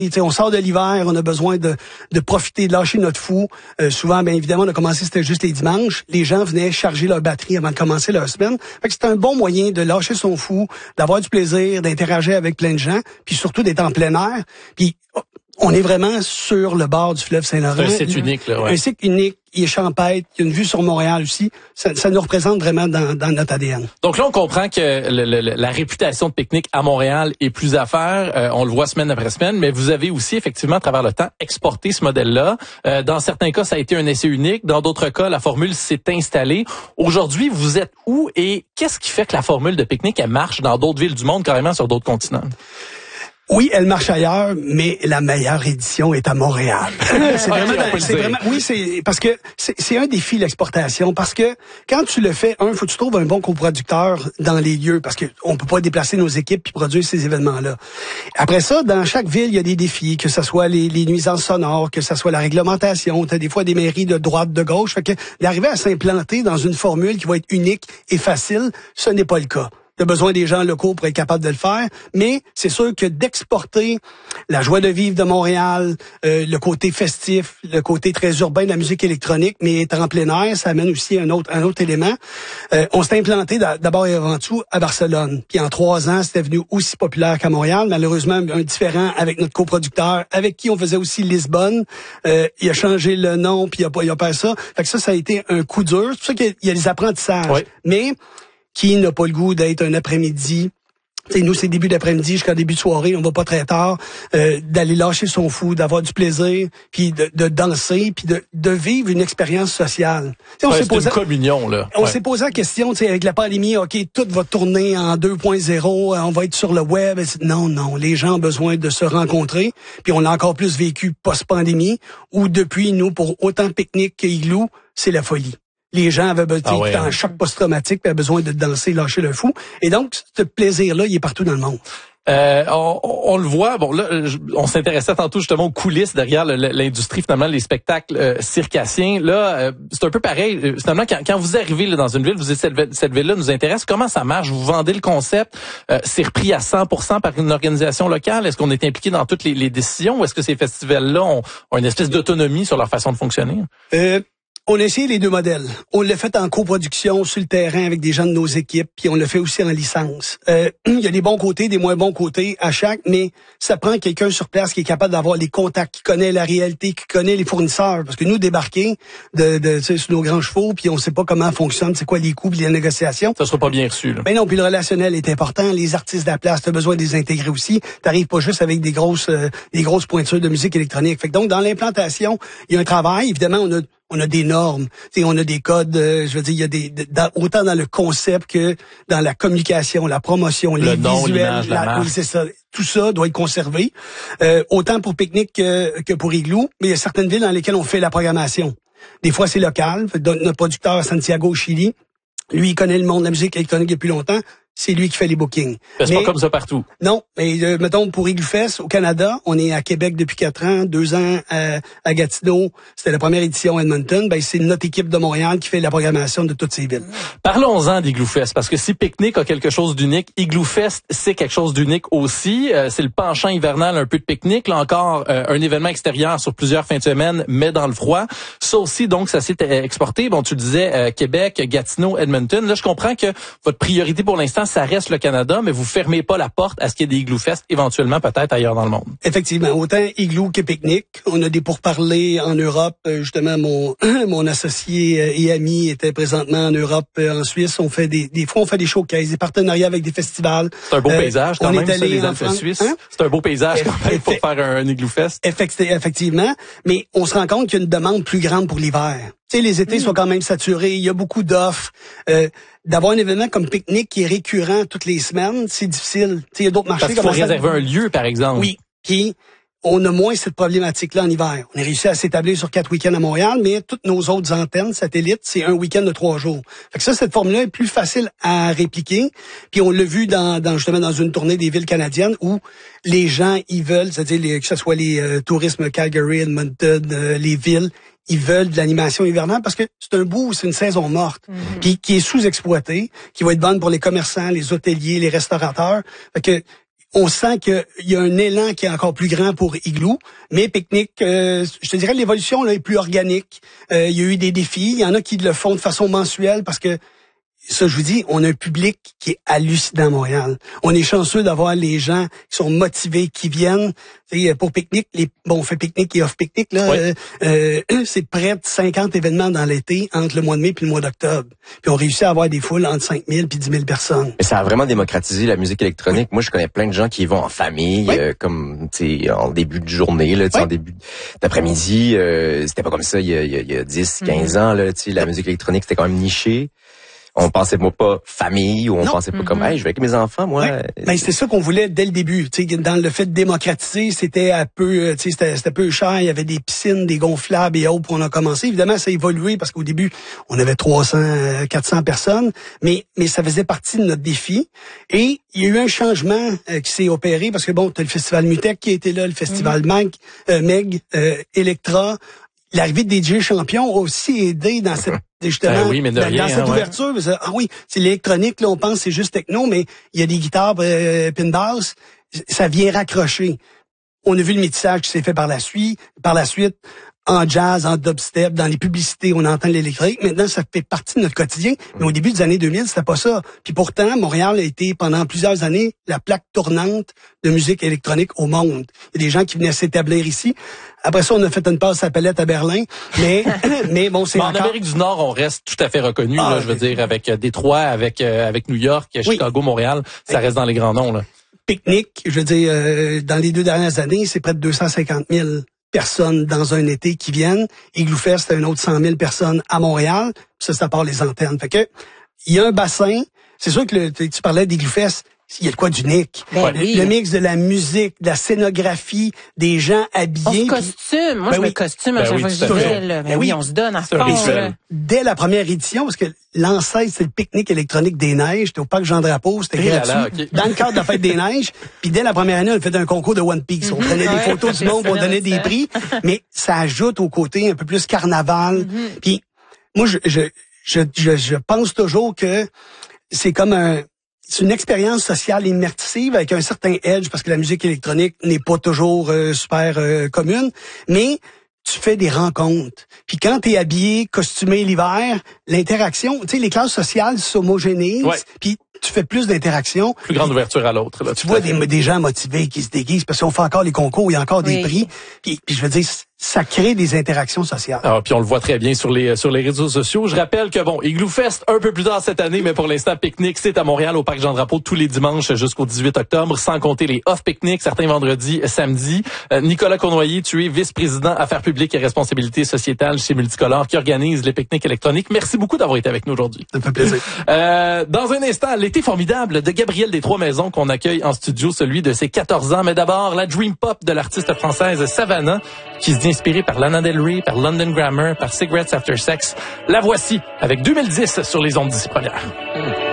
On sort de l'hiver, on a besoin de profiter, de lâcher notre fou. Souvent, bien évidemment, on a commencé, c'était juste les dimanches. Les gens venaient charger leur batterie avant de commencer leur semaine. Fait que c'était un bon moyen de lâcher son fou, d'avoir du plaisir, d'interagir avec plein de gens, puis surtout d'être en plein air. Puis on est vraiment sur le bord du fleuve Saint-Laurent. C'est un site unique, là, ouais. Un site unique, il est champêtre, il y a une vue sur Montréal aussi. Ça nous représente vraiment dans notre ADN. Donc là, on comprend que la réputation de Picnic à Montréal est plus à faire. On le voit semaine après semaine, mais vous avez aussi, effectivement, à travers le temps, exporté ce modèle-là. Dans certains cas, ça a été un essai unique. Dans d'autres cas, la formule s'est installée. Aujourd'hui, vous êtes où et qu'est-ce qui fait que la formule de Picnic, elle marche dans d'autres villes du monde, carrément sur d'autres continents? Oui, elle marche ailleurs, mais la meilleure édition est à Montréal. C'est parce que c'est un défi l'exportation, parce que quand tu le fais, faut que tu trouves un bon coproducteur dans les lieux, parce que on peut pas déplacer nos équipes puis produire ces événements-là. Après ça, dans chaque ville, il y a des défis, que ce soit les nuisances sonores, que ce soit la réglementation, tu as des fois des mairies de droite, de gauche, fait que d'arriver à s'implanter dans une formule qui va être unique et facile, ce n'est pas le cas. Il y a besoin des gens locaux pour être capable de le faire, mais c'est sûr que d'exporter la joie de vivre de Montréal, le côté festif, le côté très urbain de la musique électronique, mais être en plein air, ça amène aussi un autre élément. On s'est implanté d'abord et avant tout à Barcelone. Puis en 3 ans, c'était devenu aussi populaire qu'à Montréal. Malheureusement, un différent avec notre coproducteur, avec qui on faisait aussi Lisbonne. Il a changé le nom, puis il a pas ça. Fait que ça a été un coup dur. C'est pour ça qu'il y a des apprentissages. Oui. Mais qui n'a pas le goût d'être un après-midi? T'sais, nous, c'est début d'après-midi jusqu'à début de soirée, on va pas très tard, d'aller lâcher son fou, d'avoir du plaisir, puis de danser, puis de vivre une expérience sociale. On s'est posé une communion, là. On s'est posé la question, avec la pandémie, OK, tout va tourner en 2.0, on va être sur le web. Non, les gens ont besoin de se rencontrer, puis on l'a encore plus vécu post-pandémie, où depuis, nous, pour autant Picnic qu'Igloo, c'est la folie. Les gens avaient besoin en choc post-traumatique, puis avaient besoin de danser, lâcher le fou. Et donc, ce plaisir-là, il est partout dans le monde. On le voit, bon là, on s'intéressait tantôt justement aux coulisses derrière l'industrie, finalement, les spectacles circassiens. Là, c'est un peu pareil. Finalement, quand vous arrivez là, dans une ville, vous dites cette ville-là nous intéresse. Comment ça marche? Vous vendez le concept? C'est repris à 100% par une organisation locale? Est-ce qu'on est impliqué dans toutes les décisions? Ou est-ce que ces festivals-là ont une espèce d'autonomie sur leur façon de fonctionner? On a essayé les deux modèles. On l'a fait en coproduction sur le terrain avec des gens de nos équipes, puis on le fait aussi en licence. Il y a des bons côtés, des moins bons côtés à chaque, mais ça prend quelqu'un sur place qui est capable d'avoir les contacts, qui connaît la réalité, qui connaît les fournisseurs. Parce que nous, débarquer sur nos grands chevaux, puis on sait pas comment fonctionne, c'est quoi les coûts, puis les négociations. Ça sera pas bien reçu, là. Ben non, puis le relationnel est important. Les artistes de la place, t'as besoin de les intégrer aussi. T'arrives pas juste avec des grosses pointures de musique électronique. Fait que donc, dans l'implantation, il y a un travail. Évidemment, on a des normes, on a des codes, il y a autant dans le concept que dans la communication, la promotion, les visuels, oui, c'est ça. Tout ça doit être conservé, autant pour Picnic que pour Igloo, mais il y a certaines villes dans lesquelles on fait la programmation. Des fois, c'est local. Notre producteur à Santiago, au Chili, lui, il connaît le monde de la musique électronique depuis longtemps. C'est lui qui fait les bookings. C'est pas comme ça partout. Non, mais mettons pour Igloo Fest au Canada, on est à Québec depuis 4 ans, 2 ans à Gatineau. C'était la première édition à Edmonton. Ben c'est notre équipe de Montréal qui fait la programmation de toutes ces villes. Parlons-en d'Igloo Fest, parce que si Picnic a quelque chose d'unique, Igloo Fest c'est quelque chose d'unique aussi. C'est le penchant hivernal un peu de Picnic. Là encore, un événement extérieur sur plusieurs fins de semaine, mais dans le froid. Ça aussi, donc, ça s'est exporté. Bon, tu disais Québec, Gatineau, Edmonton. Là, je comprends que votre priorité pour l'instant, ça reste le Canada, mais vous fermez pas la porte à ce qu'il y ait des Igloo Fest éventuellement peut-être ailleurs dans le monde. Effectivement, autant Igloo que Picnic. On a des pourparlers en Europe. Justement, mon associé et ami était présentement en Europe, en Suisse. On fait des fois on fait des showcases, des partenariats avec des festivals. C'est un beau paysage quand même, ça, les Alpes suisses. Hein? C'est un beau paysage quand même pour faire un Igloo Fest. Effectivement, mais on se rend compte qu'il y a une demande plus grande pour l'hiver. Tu sais, les étés sont quand même saturés, il y a beaucoup d'offres. D'avoir un événement comme Picnic qui est récurrent toutes les semaines, c'est difficile. Tu sais, il y a d'autres marchés. Parce qu'il faut réserver un lieu, par exemple. Oui, puis on a moins cette problématique-là en hiver. On a réussi à s'établir sur 4 week-ends à Montréal, mais toutes nos autres antennes satellites, c'est un week-end de 3 jours. Fait que ça, cette formule-là est plus facile à répliquer. Puis on l'a vu justement dans une tournée des villes canadiennes où les gens, ils veulent, c'est-à-dire que ce soit les tourismes Calgary, Edmonton, les villes, ils veulent de l'animation hivernale parce que c'est un bout, c'est une saison morte, puis qui est sous-exploitée, qui va être bonne pour les commerçants, les hôteliers, les restaurateurs. Fait que on sent qu'il y a un élan qui est encore plus grand pour Igloo, mais Picnic, je te dirais l'évolution là est plus organique. Il y a eu des défis, il y en a qui le font de façon mensuelle parce que ça, je vous dis, on a un public qui est hallucinant à Montréal. On est chanceux d'avoir les gens qui sont motivés, qui viennent. T'sais, pour Picnic, on fait Picnic et off-Picnic, là. Oui. C'est près de 50 événements dans l'été, entre le mois de mai puis le mois d'octobre. Puis on réussit à avoir des foules entre 5 000 puis 10 000 personnes. Mais ça a vraiment démocratisé la musique électronique. Oui. Moi, je connais plein de gens qui y vont en famille, oui. Comme en début de journée, là, en début d'après-midi. C'était pas comme ça il y a 10, 15 ans. Là, la musique électronique, c'était quand même niché. On pensait pas famille ou on pensait pas comme hey, je vais avec mes enfants moi. Ouais. Mais c'était ça qu'on voulait dès le début, tu sais dans le fait de démocratiser, c'était un peu c'était peu cher, il y avait des piscines, des gonflables et autres pour on a commencé. Évidemment, ça a évolué parce qu'au début, on avait 300 400 personnes, mais ça faisait partie de notre défi et il y a eu un changement qui s'est opéré parce que t'as le festival Mutec qui était là, le festival Meg, Electra. L'arrivée de DJ Champion a aussi aidé dans cette justement dans cette ouverture. Ah oui, c'est l'électronique là, on pense c'est juste techno, mais il y a des guitares pin bass, ça vient raccrocher. On a vu le métissage qui s'est fait par la suite en jazz, en dubstep, dans les publicités, on entend l'électronique. Maintenant, ça fait partie de notre quotidien. Mais au début des années 2000, c'était pas ça. Puis pourtant, Montréal a été pendant plusieurs années la plaque tournante de musique électronique au monde. Il y a des gens qui venaient s'établir ici. Après ça, on a fait une passe à palette à Berlin, mais bon, c'est encore... En Amérique du Nord, on reste tout à fait reconnu, là, je veux dire, avec Détroit, avec New York, Chicago, Montréal, ça reste dans les grands noms, là. Picnic, je veux dire, dans les 2 dernières années, c'est près de 250 000 personnes dans un été qui viennent. Igloo Fest, c'est un autre 100 000 personnes à Montréal. Ça part les antennes. Fait que, il y a un bassin. C'est sûr que tu parlais d'Igloo Fest. Il y a de quoi d'unique. Le mix de la musique, de la scénographie, des gens habillés. On se costume. Moi, je me costume à chaque fois que j'y vais. Oui, on se donne à fond. Dès la première édition, parce que l'ancêtre, c'est le pique-nique électronique des neiges. C'était au parc Jean-Drapeau, c'était gratuit. Dans le cadre de la fête des neiges. Puis dès la première année, on a fait un concours de One Piece. On prenait des photos du monde, on donnait des prix. Mais ça ajoute au côté un peu plus carnaval. Puis moi, je pense toujours que c'est comme c'est une expérience sociale immersive avec un certain edge parce que la musique électronique n'est pas toujours super commune, mais tu fais des rencontres. Puis quand t'es habillé, costumé l'hiver, l'interaction, tu sais, les classes sociales s'homogénéisent, puis tu fais plus d'interaction. Plus grande ouverture à l'autre. Là, tu vois des gens motivés qui se déguisent parce qu'on fait encore les concours, il y a encore des prix. Puis je veux dire, ça crée des interactions sociales. Ah, puis on le voit très bien sur les réseaux sociaux. Je rappelle que Igloo Fest un peu plus tard cette année, mais pour l'instant Picnic, c'est à Montréal au parc Jean-Drapeau tous les dimanches jusqu'au 18 octobre, sans compter les off-Picnic, certains vendredis, samedis. Nicolas Cournoyer, tu es vice-président Affaires publiques et responsabilité sociétale chez Multicolore qui organise les pique-niques électroniques. Merci beaucoup d'avoir été avec nous aujourd'hui. Ça me fait plaisir. Dans un instant, l'été formidable de Gabrielle des Trois-Maisons qu'on accueille en studio, celui de ses 14 ans, mais d'abord la dream pop de l'artiste française Savannah qui se dit inspirée par Lana Del Rey, par London Grammar, par Cigarettes After Sex. La voici avec 2010 sur les ondes d'ici première.